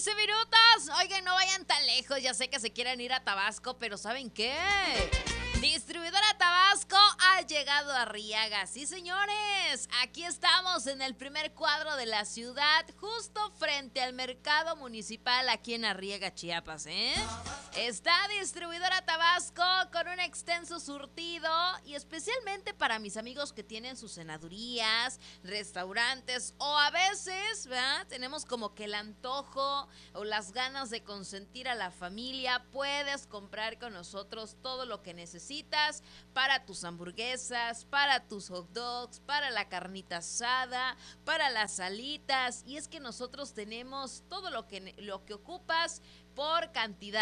15 minutos. Oigan, no vayan tan lejos. Ya sé que se quieren ir a Tabasco, pero ¿saben qué? Distribuidora Tabasco ha llegado a Arriaga. Sí, señores. Aquí estamos en el primer cuadro de la ciudad, justo frente al mercado municipal aquí en Arriaga, Chiapas, ¿eh? Está Distribuidora Tabasco con un extenso surtido y especialmente para mis amigos que tienen sus cenadurías, restaurantes o a veces, ¿verdad? Tenemos como que el antojo o las ganas de consentir a la familia. Puedes comprar con nosotros todo lo que necesitas para tus hamburguesas, para tus hot dogs, para la carnita asada, para las alitas. Y es que nosotros tenemos todo lo que ocupas por cantidad.